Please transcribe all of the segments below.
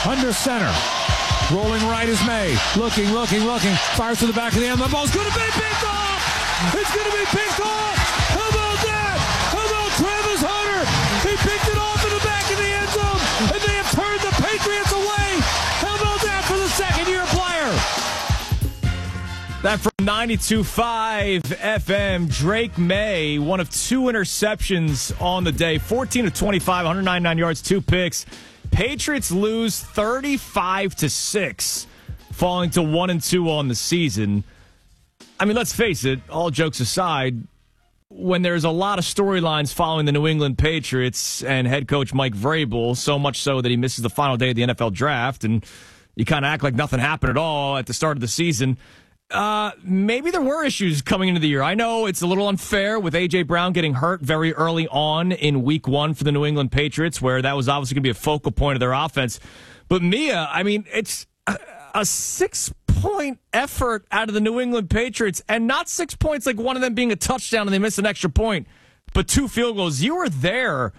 Under center. Rolling right is May. Looking. Fires to the back of the end. The ball's going to be picked off. It's going to be picked off. How about that? How about Travis Hunter? He picked it off in the back of the end zone, and they have turned the Patriots away. How about that for the second-year player? That from 92.5 FM, Drake May, one of 2 interceptions on the day. 14 of 25, 199 yards, 2 picks. Patriots lose 35-6, falling to 1-2 on the season. I mean, let's face it, all jokes aside, when there's a lot of storylines following the New England Patriots and head coach Mike Vrabel, so much so that he misses the final day of the NFL draft, and you kind of act like nothing happened at all at the start of the season, maybe there were issues coming into the year. I know it's a little unfair with A.J. Brown getting hurt very early on in week 1 for the New England Patriots, where that was obviously going to be a focal point of their offense. But Mia, I mean, it's a 6-point effort out of the New England Patriots, and not 6 points like one of them being a touchdown and they missed an extra point, but 2 field goals. You were there.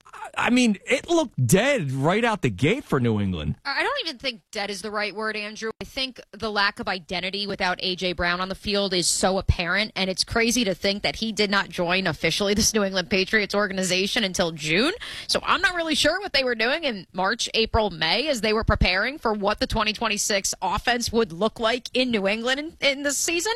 I mean, it looked dead right out the gate for New England. I don't even think dead is the right word, Andrew. I think the lack of identity without A.J. Brown on the field is so apparent, and it's crazy to think that he did not join officially this New England Patriots organization until June. So I'm not really sure what they were doing in March, April, May as they were preparing for what the 2026 offense would look like in New England in this season,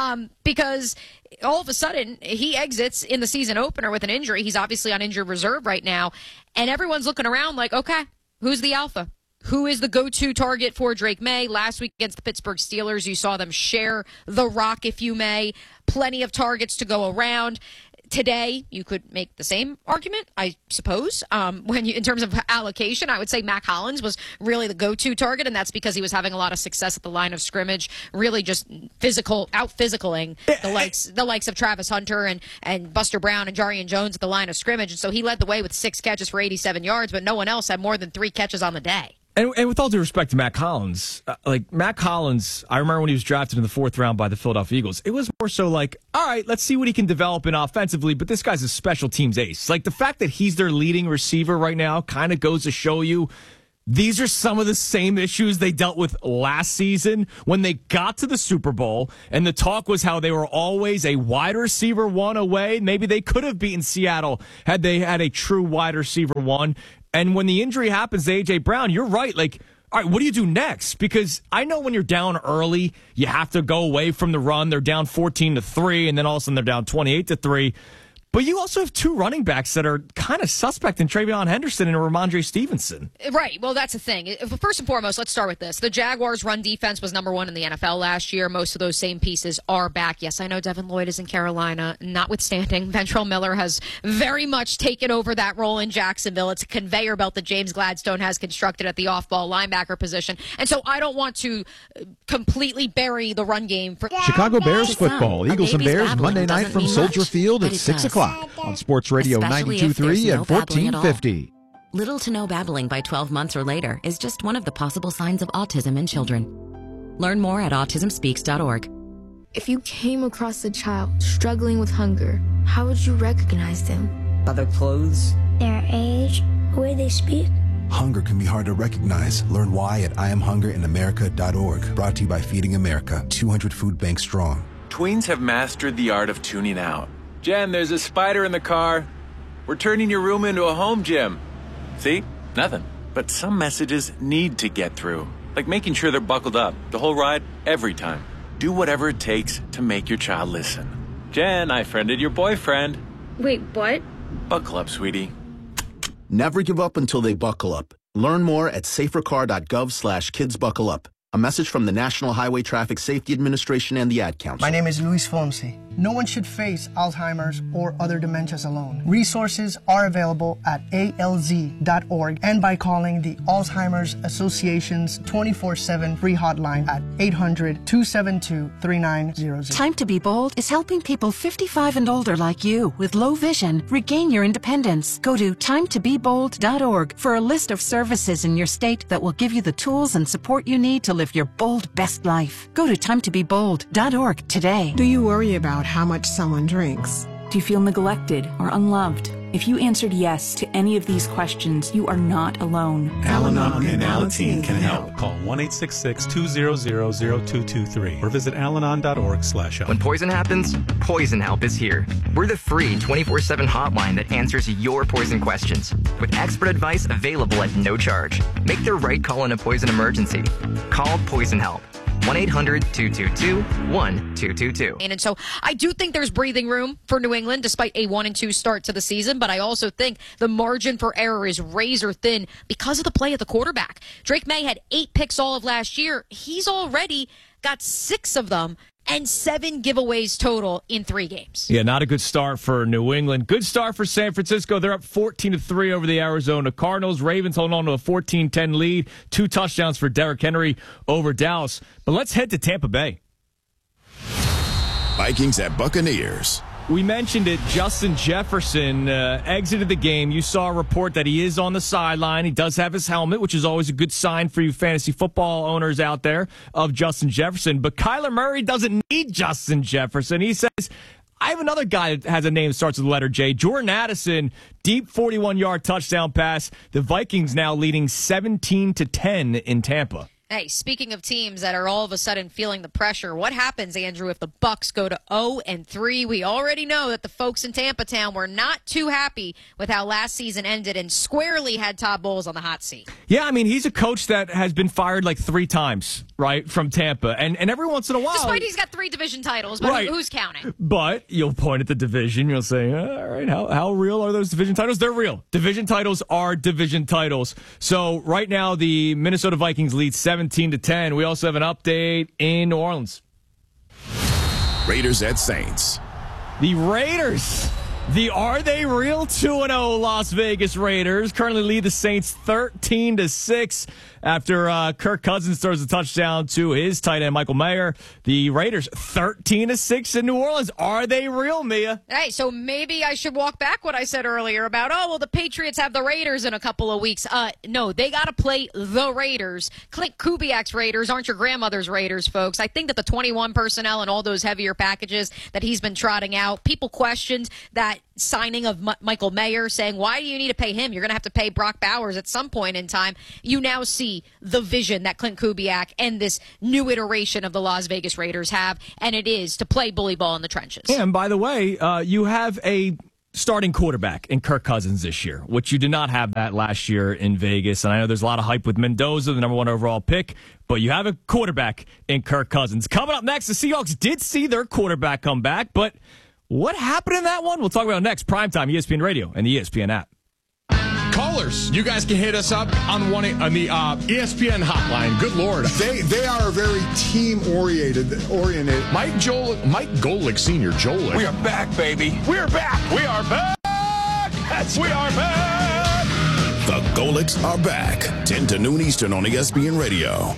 because all of a sudden, he exits in the season opener with an injury. He's obviously on injured reserve right now. And everyone's looking around like, okay, who's the alpha? Who is the go-to target for Drake May? Last week against the Pittsburgh Steelers, you saw them share the rock, if you may. Plenty of targets to go around. Today, you could make the same argument, I suppose. In terms of allocation, I would say Mack Hollins was really the go-to target, and that's because he was having a lot of success at the line of scrimmage, really just out-physicaling the likes of Travis Hunter and Buster Brown and Jarian Jones at the line of scrimmage. And so he led the way with 6 catches for 87 yards, but no one else had more than 3 catches on the day. And with all due respect to Mack Hollins, Mack Hollins, I remember when he was drafted in the 4th round by the Philadelphia Eagles, it was more so like, all right, let's see what he can develop in offensively, but this guy's a special teams ace. Like, the fact that he's their leading receiver right now kind of goes to show you these are some of the same issues they dealt with last season when they got to the Super Bowl, and the talk was how they were always a wide receiver 1 away. Maybe they could have beaten Seattle had they had a true wide receiver 1. And when the injury happens to A.J. Brown, you're right. Like, all right, what do you do next? Because I know when you're down early, you have to go away from the run. They're down 14-3, and then all of a sudden they're down 28-3. But you also have 2 running backs that are kind of suspect in TreVeyon Henderson and Ramondre Stevenson. Right. Well, that's the thing. First and foremost, let's start with this. The Jaguars' run defense was number 1 in the NFL last year. Most of those same pieces are back. Yes, I know Devin Lloyd is in Carolina. Notwithstanding, Ventrell Miller has very much taken over that role in Jacksonville. It's a conveyor belt that James Gladstone has constructed at the off-ball linebacker position. And so I don't want to completely bury the run game. Chicago Bears football. Eagles and Bears Monday night from Soldier Field at 6 o'clock. On Sports Radio 92.3 and 1450. Little to no babbling by 12 months or later is just one of the possible signs of autism in children. Learn more at autismspeaks.org. If you came across a child struggling with hunger, how would you recognize them? By their clothes, their age, the way they speak. Hunger can be hard to recognize. Learn why at IamHungerInAmerica.org. Brought to you by Feeding America, 200 food banks strong. Tweens have mastered the art of tuning out. Jen, there's a spider in the car. We're turning your room into a home gym. See? Nothing. But some messages need to get through. Like making sure they're buckled up the whole ride, every time. Do whatever it takes to make your child listen. Jen, I friended your boyfriend. Wait, what? Buckle up, sweetie. Never give up until they buckle up. Learn more at safercar.gov/kidsbuckleup. A message from the National Highway Traffic Safety Administration and the Ad Council. My name is Luis Fonsi. No one should face Alzheimer's or other dementias alone. Resources are available at alz.org and by calling the Alzheimer's Association's 24/7 free hotline at 800-272-3900. Time to Be Bold is helping people 55 and older like you with low vision regain your independence. Go to timetobebold.org for a list of services in your state that will give you the tools and support you need to live your bold best life. Go to timetobebold.org today. Do you worry about how much someone drinks? Do you feel neglected or unloved? If you answered yes to any of these questions, you are not alone. Al-Anon and Alateen can help. Call 1-866-200-0223 or visit alanon.org/help. When poison happens, Poison Help is here. We're the free 24/7 hotline that answers your poison questions with expert advice available at no charge. Make the right call in a poison emergency. Call Poison Help. 1-800-222-1222. And so I do think there's breathing room for New England despite a 1-2 start to the season, but I also think the margin for error is razor thin because of the play at the quarterback. Drake May had 8 picks all of last year. He's already got 6 of them and 7 giveaways total in 3 games. Yeah, not a good start for New England. Good start for San Francisco. They're up 14-3 over the Arizona Cardinals. Ravens holding on to a 14-10 lead. 2 touchdowns for Derrick Henry over Dallas. But let's head to Tampa Bay. Vikings at Buccaneers. We mentioned it. Justin Jefferson exited the game. You saw a report that he is on the sideline. He does have his helmet, which is always a good sign for you fantasy football owners out there of Justin Jefferson. But Kyler Murray doesn't need Justin Jefferson. He says, I have another guy that has a name that starts with the letter J. Jordan Addison, deep 41-yard touchdown pass. The Vikings now leading 17-10 in Tampa. Hey, speaking of teams that are all of a sudden feeling the pressure, what happens, Andrew, if the Bucks go to 0-3? We already know that the folks in Tampa Town were not too happy with how last season ended and squarely had Todd Bowles on the hot seat. Yeah, I mean, he's a coach that has been fired like 3 times, right, from Tampa. And every once in a while... Despite he's got 3 division titles, but right. Who's counting? But you'll point at the division. You'll say, all right, how real are those division titles? They're real. Division titles are division titles. So right now, the Minnesota Vikings lead 17-10. We also have an update in New Orleans. Raiders at Saints. The Raiders, the Are They Real 2-0 Las Vegas Raiders, currently lead the Saints 13-6 after Kirk Cousins throws a touchdown to his tight end, Michael Mayer. The Raiders 13-6 in New Orleans. Are they real, Mia? Hey, so maybe I should walk back what I said earlier about, the Patriots have the Raiders in a couple of weeks. No, they got to play the Raiders. Clint Kubiak's Raiders aren't your grandmother's Raiders, folks. I think that the 21 personnel and all those heavier packages that he's been trotting out, people questioned that signing of Michael Mayer, saying, why do you need to pay him? You're going to have to pay Brock Bowers at some point in time. You now see the vision that Clint Kubiak and this new iteration of the Las Vegas Raiders have, and it is to play bully ball in the trenches. And by the way, you have a starting quarterback in Kirk Cousins this year, which you did not have that last year in Vegas. And I know there's a lot of hype with Mendoza, the number 1 overall pick, but you have a quarterback in Kirk Cousins. Coming up next, the Seahawks did see their quarterback come back, but what happened in that one? We'll talk about next. Primetime, ESPN Radio and the ESPN app. Callers, you guys can hit us up on the ESPN hotline. Good Lord. They are very team-oriented. Mike Golick Sr., Jolick. We are back, baby. We're back. We are back. We are back. The Golicks are back. 10 to noon Eastern on ESPN Radio.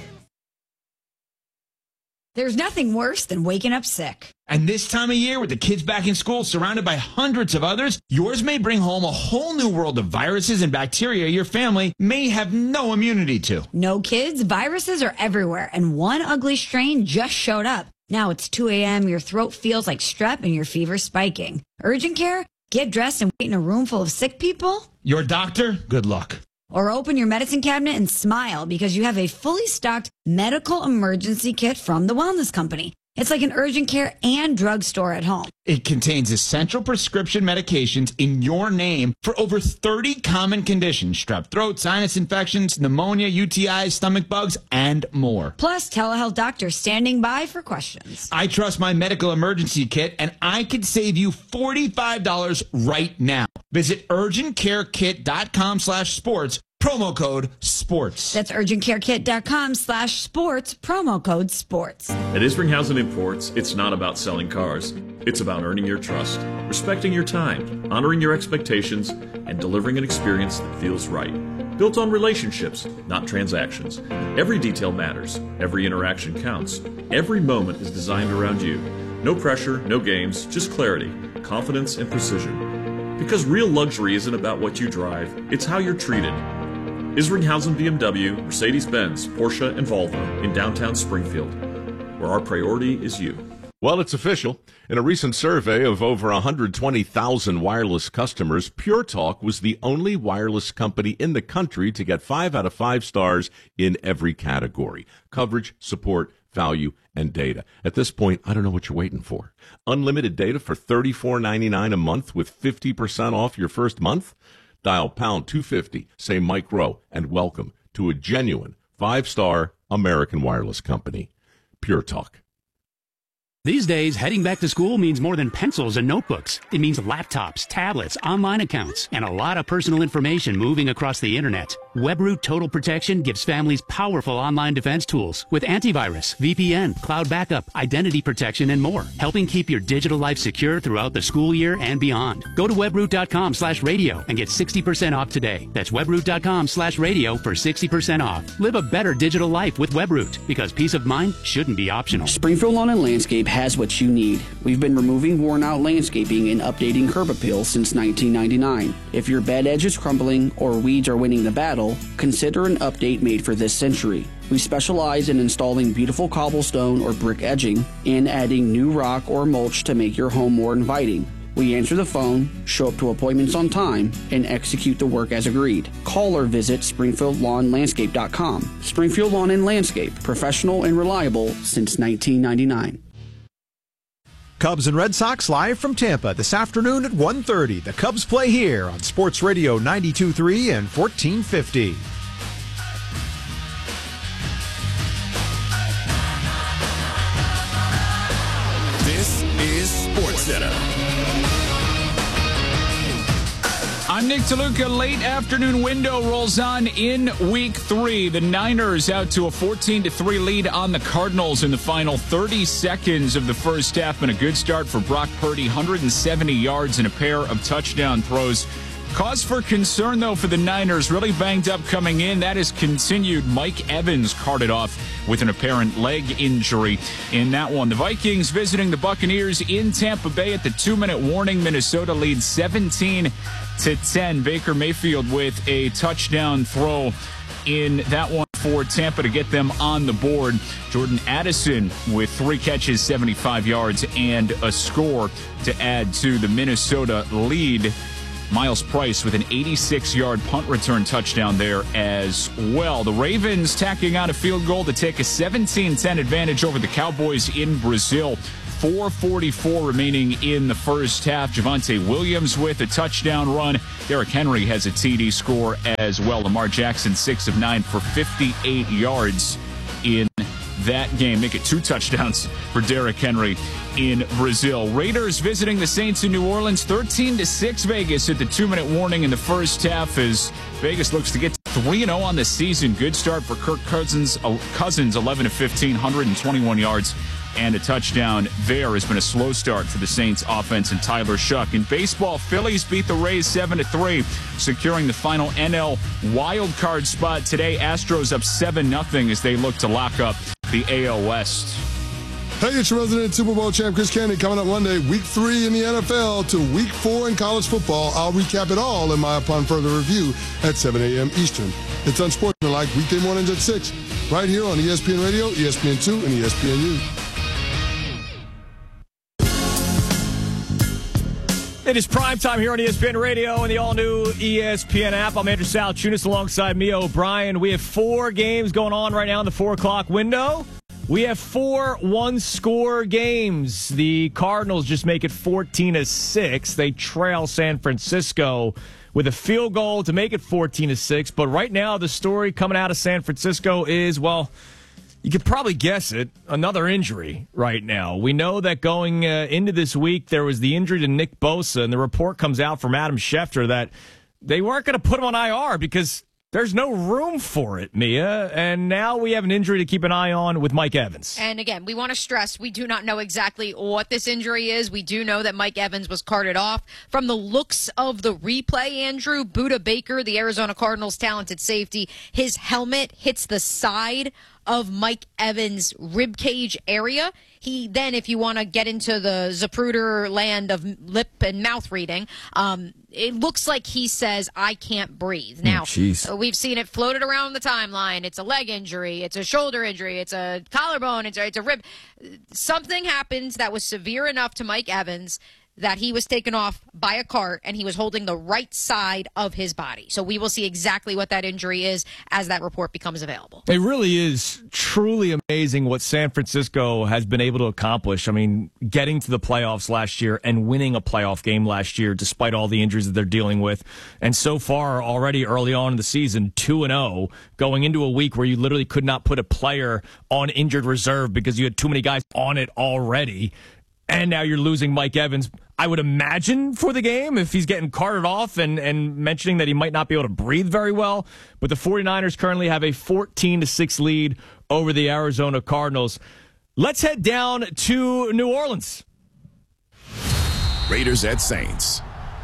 There's nothing worse than waking up sick. And this time of year, with the kids back in school, surrounded by hundreds of others, yours may bring home a whole new world of viruses and bacteria your family may have no immunity to. No, kids, viruses are everywhere, and one ugly strain just showed up. Now it's 2 a.m., your throat feels like strep, and your fever's spiking. Urgent care? Get dressed and wait in a room full of sick people? Your doctor? Good luck. Or open your medicine cabinet and smile because you have a fully stocked medical emergency kit from the Wellness Company. It's like an urgent care and drugstore at home. It contains essential prescription medications in your name for over 30 common conditions: strep throat, sinus infections, pneumonia, UTIs, stomach bugs, and more. Plus, telehealth doctors standing by for questions. I trust my medical emergency kit, and I could save you $45 right now. Visit urgentcarekit.com/sports. Promo code SPORTS. That's urgentcarekit.com/sports. Promo code SPORTS. At Isringhausen Imports, it's not about selling cars. It's about earning your trust, respecting your time, honoring your expectations, and delivering an experience that feels right. Built on relationships, not transactions. Every detail matters. Every interaction counts. Every moment is designed around you. No pressure, no games, just clarity, confidence, and precision. Because real luxury isn't about what you drive, it's how you're treated. Isringhausen BMW, Mercedes-Benz, Porsche, and Volvo in downtown Springfield, where our priority is you. Well, it's official. In a recent survey of over 120,000 wireless customers, Pure Talk was the only wireless company in the country to get 5 out of 5 stars in every category: coverage, support, value, and data. At this point, I don't know what you're waiting for. Unlimited data for $34.99 a month with 50% off your first month? Dial pound 250, say Mike Rowe, and welcome to a genuine 5-star American wireless company. Pure Talk. These days, heading back to school means more than pencils and notebooks. It means laptops, tablets, online accounts, and a lot of personal information moving across the internet. WebRoot Total Protection gives families powerful online defense tools with antivirus, VPN, cloud backup, identity protection, and more, helping keep your digital life secure throughout the school year and beyond. Go to webroot.com/radio and get 60% off today. That's webroot.com/radio for 60% off. Live a better digital life with WebRoot, because peace of mind shouldn't be optional. Springfield Lawn and Landscape has what you need. We've been removing worn-out landscaping and updating curb appeal since 1999. If your bed edge is crumbling or weeds are winning the battle, consider an update made for this century. We specialize in installing beautiful cobblestone or brick edging and adding new rock or mulch to make your home more inviting. We answer the phone, show up to appointments on time, and execute the work as agreed. Call or visit SpringfieldLawnLandscape.com. Springfield Lawn and Landscape, professional and reliable since 1999. Cubs and Red Sox live from Tampa this afternoon at 1:30. The Cubs play here on Sports Radio 92.3 and 1450. This is SportsCenter. I'm Nick DeLuca. Late afternoon window rolls on in Week 3. The Niners out to a 14-3 lead on the Cardinals in the final 30 seconds of the first half. And a good start for Brock Purdy, 170 yards and a pair of touchdown throws. Cause for concern, though, for the Niners. Really banged up coming in. That has continued. Mike Evans carted off with an apparent leg injury in that one. The Vikings visiting the Buccaneers in Tampa Bay at the 2-minute warning. Minnesota leads 17-10. Baker Mayfield with a touchdown throw in that one for Tampa to get them on the board. Jordan Addison with 3 catches, 75 yards, and a score to add to the Minnesota lead. Miles Price with an 86-yard punt return touchdown there as well. The Ravens tacking on a field goal to take a 17-10 advantage over the Cowboys in Brazil. 4:44 remaining in the first half. Javonte Williams with a touchdown run. Derrick Henry has a TD score as well. Lamar Jackson 6 of 9 for 58 yards in that game. Make it 2 touchdowns for Derrick Henry in Brazil. Raiders visiting the Saints in New Orleans, 13-6 Vegas at the 2-minute warning in the first half as Vegas looks to get to 3-0 on the season. Good start for Kirk Cousins, 11 of 15, 121 yards and a touchdown there. Has been a slow start for the Saints offense and Tyler Shuck. In baseball, Phillies beat the Rays 7-3, securing the final NL wild card spot today. Astros up 7-0 as they look to lock up the AL West. Hey, it's your resident Super Bowl champ, Chris Candy, coming up Monday, Week 3 in the NFL to Week 4 in college football. I'll recap it all in my Upon Further Review at 7 a.m. Eastern. It's Unsportsmanlike weekday mornings at 6, right here on ESPN Radio, ESPN2, and ESPNU. It is prime time here on ESPN Radio and the all-new ESPN app. I'm Andrew Salchunas alongside Mia O'Brien. We have 4 games going on right now in the 4 o'clock window. We have 4 one-score games. The Cardinals just make it 14-6. They trail San Francisco with a field goal to make it 14-6. But right now, the story coming out of San Francisco is, well, you could probably guess it, another injury right now. We know that going into this week, there was the injury to Nick Bosa, and the report comes out from Adam Schefter that they weren't going to put him on IR because there's no room for it, Mia. And now we have an injury to keep an eye on with Mike Evans. And again, we want to stress we do not know exactly what this injury is. We do know that Mike Evans was carted off. From the looks of the replay, Andrew, Budda Baker, the Arizona Cardinals' talented safety, his helmet hits the side of Mike Evans' ribcage area. He then, if you want to get into the Zapruder land of lip and mouth reading, it looks like he says, I can't breathe. Now, we've seen it floated around the timeline. It's a leg injury. It's a shoulder injury. It's a collarbone. It's a rib. Something happened that was severe enough to Mike Evans that he was taken off by a cart and he was holding the right side of his body. So we will see exactly what that injury is as that report becomes available. It really is truly amazing what San Francisco has been able to accomplish. I mean, getting to the playoffs last year and winning a playoff game last year despite all the injuries that they're dealing with. And so far, already early on in the season, 2-0, going into a week where you literally could not put a player on injured reserve because you had too many guys on it already. And now you're losing Mike Evans, I would imagine, for the game if he's getting carted off and mentioning that he might not be able to breathe very well. But the 49ers currently have a 14-6 lead over the Arizona Cardinals. Let's head down to New Orleans. Raiders at Saints.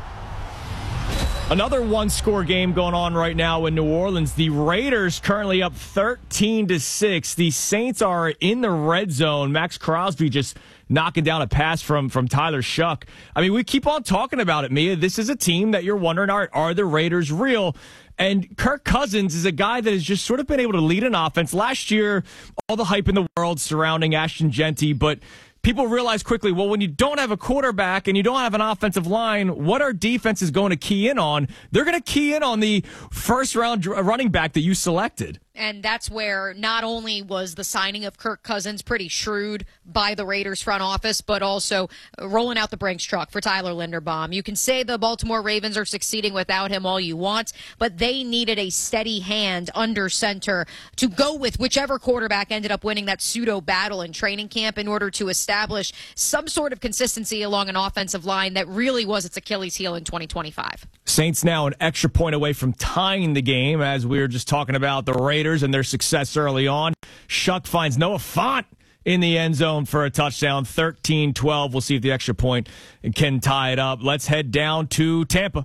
Another one-score game going on right now in New Orleans. The Raiders currently up 13-6. The Saints are in the red zone. Max Crosby just knocking down a pass from Tyler Shuck. I mean, we keep on talking about it, Mia. This is a team that you're wondering, are the Raiders real? And Kirk Cousins is a guy that has just sort of been able to lead an offense. Last year, all the hype in the world surrounding Ashton Genty, but people realize quickly, well, when you don't have a quarterback and you don't have an offensive line, what are defenses going to key in on? They're going to key in on the first-round running back that you selected. And that's where not only was the signing of Kirk Cousins pretty shrewd by the Raiders front office, but also rolling out the Brinks truck for Tyler Linderbaum. You can say the Baltimore Ravens are succeeding without him all you want, but they needed a steady hand under center to go with whichever quarterback ended up winning that pseudo battle in training camp in order to establish some sort of consistency along an offensive line that really was its Achilles heel in 2025. Saints now an extra point away from tying the game, as we were just talking about the Raiders and their success early on. Shuck finds Noah Fant in the end zone for a touchdown, 13-12. We'll see if the extra point can tie it up. Let's head down to Tampa.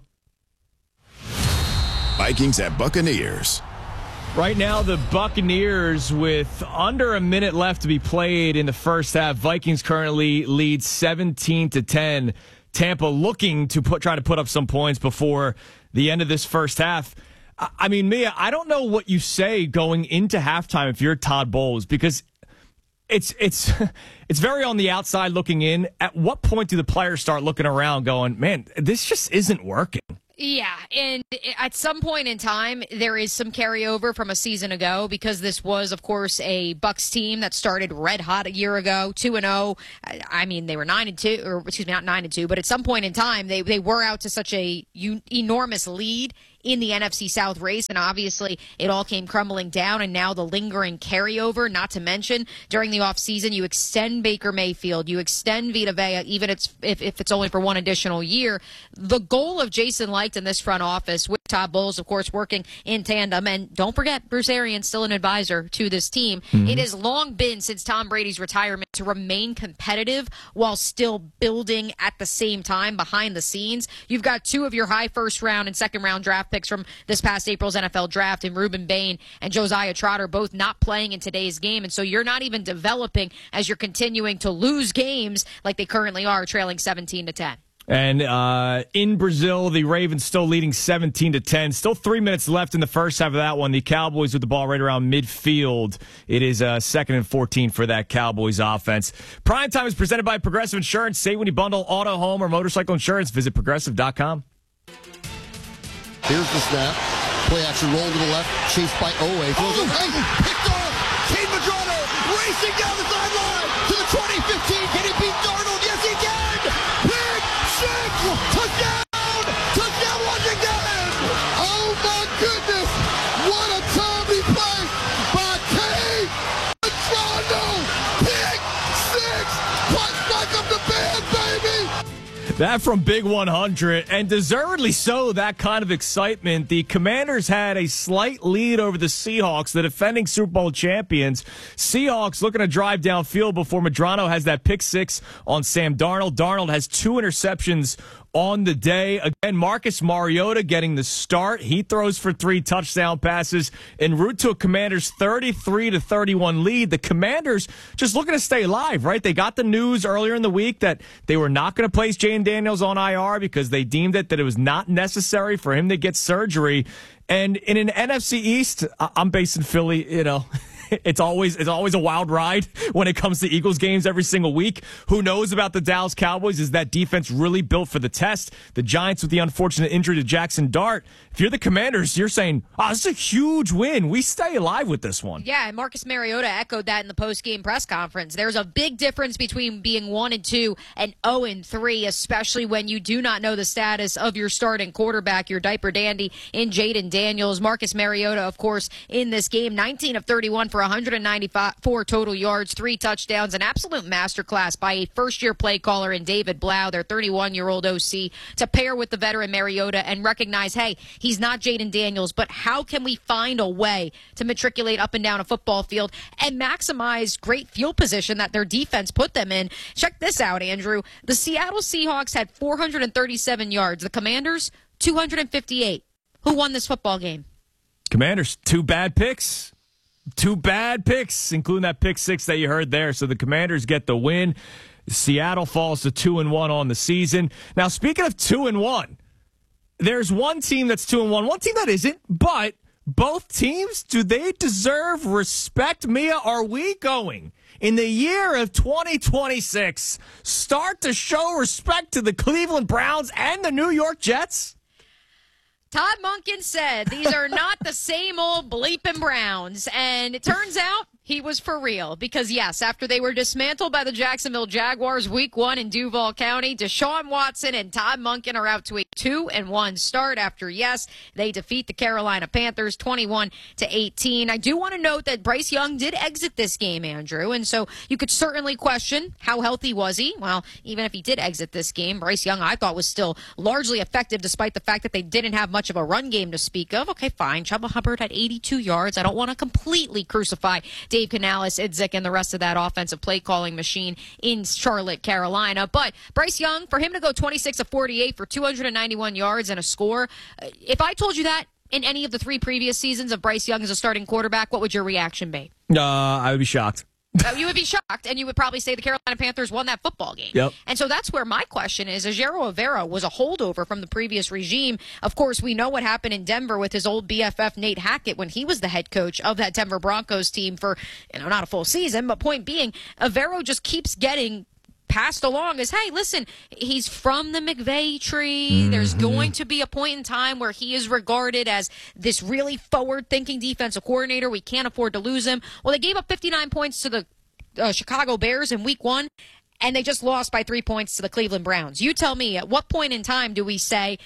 Vikings at Buccaneers. Right now, the Buccaneers, with under a minute left to be played in the first half, Vikings currently lead 17-10. Tampa looking to try to put up some points before the end of this first half. I mean, Mia, I don't know what you say going into halftime if you're Todd Bowles, because it's very on the outside looking in. At what point do the players start looking around going, man, this just isn't working? Yeah, and at some point in time, there is some carryover from a season ago because this was, of course, a Bucs team that started red hot a year ago, 2-0. I mean, they were 9-2, or excuse me, not 9-2, but at some point in time, they were out to such a enormous lead in the NFC South race, and obviously it all came crumbling down, and now the lingering carryover, not to mention during the offseason, you extend Baker Mayfield, you extend Vita Vea, even if it's only for one additional year. The goal of Jason Licht in this front office, with Todd Bowles, of course, working in tandem, and don't forget, Bruce Arians still an advisor to this team. It has long been, since Tom Brady's retirement, to remain competitive while still building at the same time behind the scenes. You've got two of your high first-round and second-round draft picks from this past April's NFL draft, and Reuben Bain and Josiah Trotter both not playing in today's game, and so you're not even developing as you're continuing to lose games like they currently are, trailing 17-10. And in Brazil, the Ravens still leading 17-10. Still 3 minutes left in the first half of that one. The Cowboys with the ball right around midfield. It is 2nd and 14 for that Cowboys offense. Prime Time is presented by Progressive Insurance. Save when you bundle auto, home, or motorcycle insurance. Visit Progressive.com. Here's the snap. Play action roll to the left. Chased by Owe. Picked off. Cade Madrano racing down the sideline to the 20-15. Can he beat Darnold? Yes, he can. Pick six. Touchdown. Touchdown, Washington. Oh, my goodness. What a timely play by Cade Madrano. Pick six. Punch back up the band, baby. That from Big 100, and deservedly so, that kind of excitement. The Commanders had a slight lead over the Seahawks, the defending Super Bowl champions. Seahawks looking to drive downfield before Madrano has that pick six on Sam Darnold. Darnold has 2 interceptions on the day. Again, Marcus Mariota getting the start. He throws for 3 touchdown passes en route to a Commanders 33-31 lead. The Commanders just looking to stay alive, right? They got the news earlier in the week that they were not going to place Jayden Daniels on IR because they deemed it that it was not necessary for him to get surgery. And in an NFC East, I'm based in Philly, you know. It's always a wild ride when it comes to Eagles games every single week. Who knows about the Dallas Cowboys? Is that defense really built for the test? The Giants with the unfortunate injury to Jackson Dart. If you're the Commanders, you're saying, this is a huge win. We stay alive with this one. Yeah, and Marcus Mariota echoed that in the post-game press conference. There's a big difference between being 1-2 and 0-3, especially when you do not know the status of your starting quarterback, your diaper dandy in Jayden Daniels. Marcus Mariota, of course, in this game, 19 of 31 for 194 total yards, 3 touchdowns, an absolute masterclass by a first-year play caller in David Blau, their 31-year-old OC, to pair with the veteran Mariota and recognize, hey, he's not Jayden Daniels, but how can we find a way to matriculate up and down a football field and maximize great field position that their defense put them in? Check this out, Andrew. The Seattle Seahawks had 437 yards. The Commanders, 258. Who won this football game? Commanders, 2 bad picks. 2 bad picks, including that pick 6 that you heard there. So the Commanders get the win. Seattle falls to 2-1 on the season. Now, speaking of 2-1, there's one team that's 2-1, one team that isn't, but both teams, do they deserve respect, Mia? Are we going in the year of 2026 start to show respect to the Cleveland Browns and the New York Jets? Todd Monken said these are not the same old bleeping Browns. And it turns out he was for real. Because, yes, after they were dismantled by the Jacksonville Jaguars Week 1 in Duval County, Deshaun Watson and Todd Monken are out to a 2-1 start after, yes, they defeat the Carolina Panthers 21-18. I do want to note that Bryce Young did exit this game, Andrew. And so you could certainly question how healthy was he. Well, even if he did exit this game, Bryce Young, I thought, was still largely effective despite the fact that they didn't have much of a run game to speak of. Okay, fine. Chuba Hubbard had 82 yards. I don't want to completely crucify Dave Canales, Idzik, and the rest of that offensive play calling machine in Charlotte, Carolina. But Bryce Young, for him to go 26 of 48 for 291 yards and a score, if I told you that in any of the 3 previous seasons of Bryce Young as a starting quarterback, what would your reaction be? I would be shocked. You would be shocked, and you would probably say the Carolina Panthers won that football game. Yep. And so that's where my question is. Ejiro Evero was a holdover from the previous regime. Of course, we know what happened in Denver with his old BFF Nate Hackett when he was the head coach of that Denver Broncos team for, not a full season, but point being, Evero just keeps getting passed along as, hey, listen, he's from the McVay tree. Mm-hmm. There's going to be a point in time where he is regarded as this really forward-thinking defensive coordinator. We can't afford to lose him. Well, they gave up 59 points to the Chicago Bears in Week 1, and they just lost by 3 points to the Cleveland Browns. You tell me, at what point in time do we say,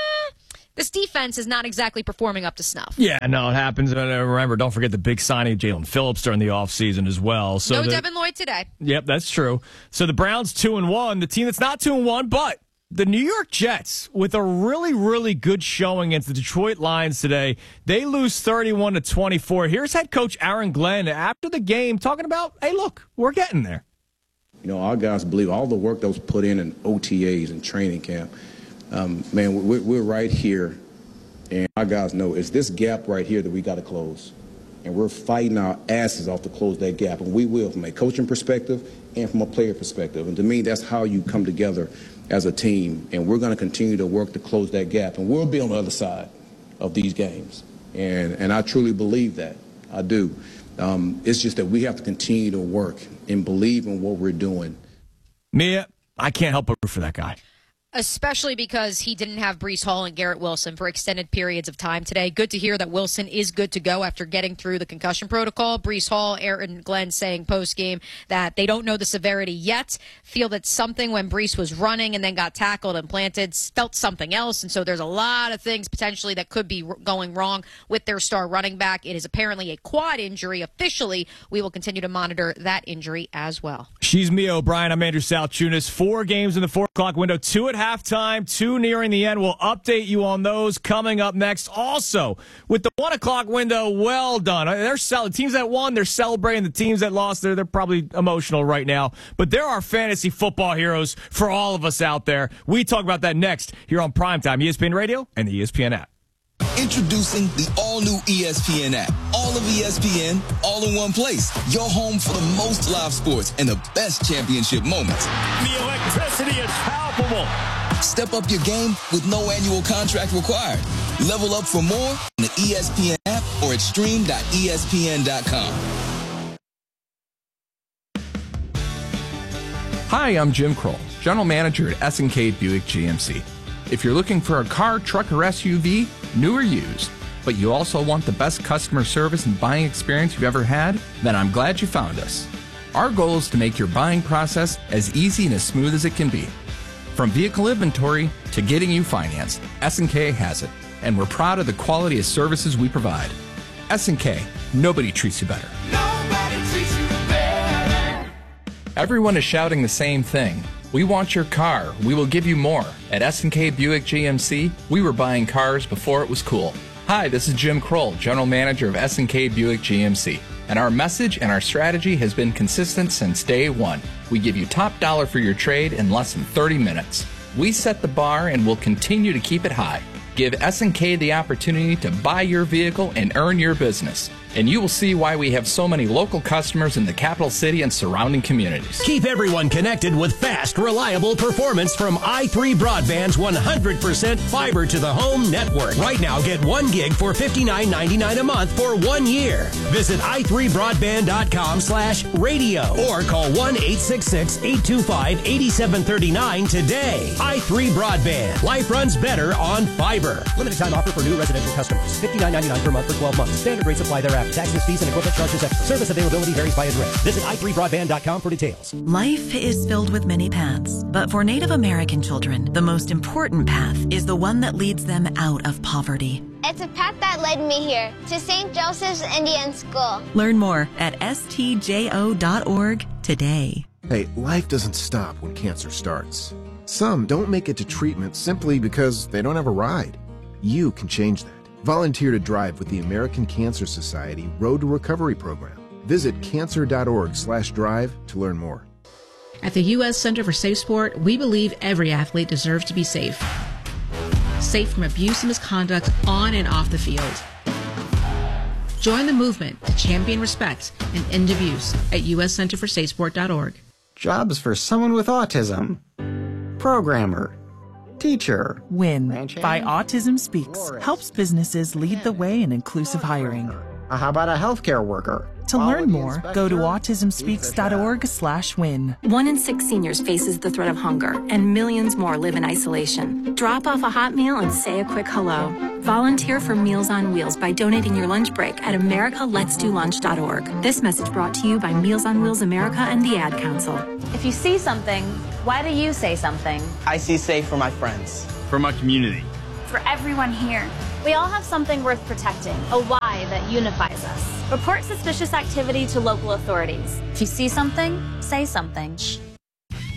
this defense is not exactly performing up to snuff? Yeah, no, it happens. Remember, don't forget the big signing of Jalen Phillips during the offseason as well. So Devin Lloyd today. Yep, that's true. So the Browns 2-1. The team that's not 2-1, but the New York Jets, with a really, really good showing against the Detroit Lions today, they lose 31-24. Here's head coach Aaron Glenn after the game talking about, hey, look, we're getting there. Our guys believe all the work that was put in OTAs and training camp. Man, we're right here, and our guys know it's this gap right here that we got to close. And we're fighting our asses off to close that gap, and we will from a coaching perspective and from a player perspective. And to me, that's how you come together as a team, and we're going to continue to work to close that gap, and we'll be on the other side of these games. And I truly believe that. I do. It's just that we have to continue to work and believe in what we're doing. Mia, I can't help but root for that guy. Especially because he didn't have Breece Hall and Garrett Wilson for extended periods of time today. Good to hear that Wilson is good to go after getting through the concussion protocol. Breece Hall, Aaron Glenn saying post-game that they don't know the severity yet, feel that something when Breece was running and then got tackled and planted felt something else, and so there's a lot of things potentially that could be going wrong with their star running back. It is apparently a quad injury. Officially, we will continue to monitor that injury as well. She's Mia O'Brien. I'm Andrew Salchunas. 4 games in the 4 o'clock window, 2 at halftime, 2 nearing the end. We'll update you on those coming up next. Also, with the 1 o'clock window, well done. They're teams that won, they're celebrating. The teams that lost, they're probably emotional right now. But there are fantasy football heroes for all of us out there. We talk about that next here on Primetime, ESPN Radio and the ESPN app. Introducing the all-new ESPN app. All of ESPN, all in one place. Your home for the most live sports and the best championship moments. The electricity is palpable. Step up your game with no annual contract required. Level up for more on the ESPN app or at stream.espn.com. Hi, I'm Jim Kroll, General Manager at S&K Buick GMC. If you're looking for a car, truck, or SUV, new or used, but you also want the best customer service and buying experience you've ever had, then I'm glad you found us. Our goal is to make your buying process as easy and as smooth as it can be. From vehicle inventory to getting you financed, S&K has it, and we're proud of the quality of services we provide. S&K, nobody treats you better. Nobody treats you better. Everyone is shouting the same thing. We want your car. We will give you more. At S&K Buick GMC, we were buying cars before it was cool. Hi, this is Jim Kroll, General Manager of S&K Buick GMC. And our message and our strategy has been consistent since day one. We give you top dollar for your trade in less than 30 minutes. We set the bar and will continue to keep it high. Give S&K the opportunity to buy your vehicle and earn your business. And you will see why we have so many local customers in the capital city and surrounding communities. Keep everyone connected with fast, reliable performance from i3 Broadband's 100% fiber to the home network. Right now, get 1 gig for $59.99 a month for 1 year. Visit i3broadband.com/radio or call 1-866-825-8739 today. i3 Broadband. Life runs better on fiber. Limited time offer for new residential customers. $59.99 per month for 12 months. Standard rates apply thereafter. Taxes, fees, and equipment charges extra. Service availability varies by address. Visit i3broadband.com for details. Life is filled with many paths, but for Native American children, the most important path is the one that leads them out of poverty. It's a path that led me here, to St. Joseph's Indian School. Learn more at stjo.org today. Hey, life doesn't stop when cancer starts. Some don't make it to treatment simply because they don't have a ride. You can change that. Volunteer to drive with the American Cancer Society Road to Recovery program. Visit cancer.org/drive to learn more. At the U.S. Center for Safe Sport, we believe every athlete deserves to be safe. Safe from abuse and misconduct on and off the field. Join the movement to champion respect and end abuse at uscenterforsafesport.org. Jobs for someone with autism. Programmer. Teacher. WIN by Autism Speaks helps businesses lead the way in inclusive hiring. How about a healthcare worker? To learn more, go to autismspeaks.org/win. 1 in 6 seniors faces the threat of hunger, and millions more live in isolation. Drop off a hot meal and say a quick hello. Volunteer for Meals on Wheels by donating your lunch break at americaletsdolunch.org. This message brought to you by Meals on Wheels America and the Ad Council. If you see something, why do you say something? I see safe for my friends. For my community. For everyone here. We all have something worth protecting, a why that unifies us. Report suspicious activity to local authorities. If you see something, say something.